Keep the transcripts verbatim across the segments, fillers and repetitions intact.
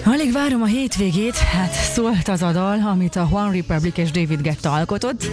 Alig várom a hétvégét, hát szólt az a dal, amit a One Republic és David Guetta alkotott.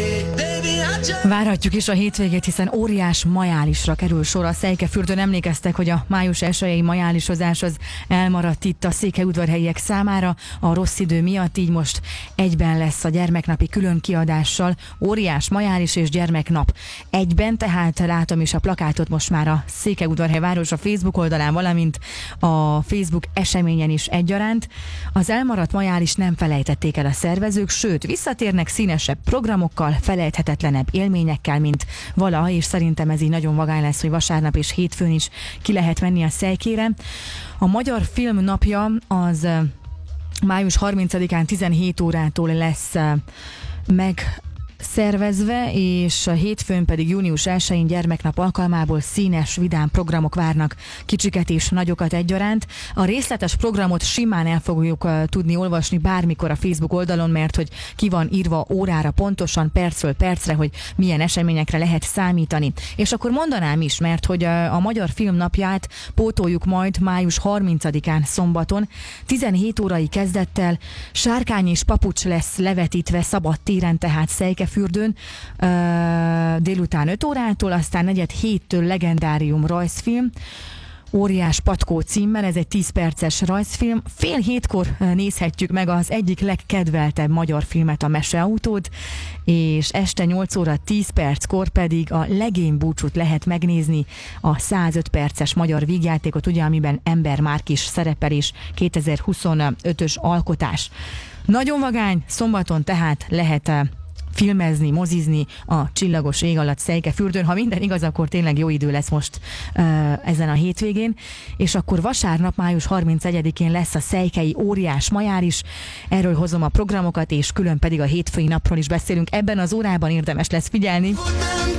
Várhatjuk is a hétvégét, hiszen óriás majálisra kerül sor a Székelyfürdőn. Emlékeztek, hogy a május elsőjei majálisozás az elmaradt itt a székelyudvarhelyiek számára a rossz idő miatt, így most egyben lesz a gyermeknapi külön kiadással, óriás majális és gyermeknap egyben, tehát látom is a plakátot most már a Székelyudvarhely város a Facebook oldalán, valamint a Facebook eseményen is egyaránt. Az elmaradt majális nem felejtették el a szervezők, sőt, visszatérnek színesebb programokkal, felejthetetlenebb élményekkel, mint valaha, és szerintem ez így nagyon vagány lesz, hogy vasárnap és hétfőn is ki lehet menni a Szejkére. A Magyar Film Napja az május harmincadikán tizenhét órától lesz meg szervezve, és a hétfőn pedig június elsején gyermeknap alkalmából színes, vidám programok várnak kicsiket és nagyokat egyaránt. A részletes programot simán el fogjuk uh, tudni olvasni bármikor a Facebook oldalon, mert hogy ki van írva órára pontosan, percről percre, hogy milyen eseményekre lehet számítani. És akkor mondanám is, mert hogy uh, a Magyar Film Napját pótoljuk majd május harmincadikán szombaton, tizenhét órai kezdettel sárkány és papucs lesz levetítve szabad téren, tehát Székelyfürdőn, Fürdőn, uh, délután öt órától, aztán negyed héttől legendárium rajzfilm, Óriás patkó címmel, ez egy tíz perces rajzfilm. Fél hétkor nézhetjük meg az egyik legkedveltebb magyar filmet, a Meseautód, és este nyolc óra tíz perckor pedig a Legénybúcsút lehet megnézni, a százöt perces magyar vígjátékot, ugye, amiben Ember Márk-is szerepel, és kétezer-huszonötös alkotás. Nagyon vagány, szombaton tehát lehet filmezni, mozizni a csillagos ég alatt Székelyfürdőn. Ha minden igaz, akkor tényleg jó idő lesz most uh, ezen a hétvégén, és akkor vasárnap, május harmincegyedikén lesz a székhelyi óriás majális. Erről hozom a programokat, és külön pedig a hétfői napról is beszélünk. Ebben az órában érdemes lesz figyelni.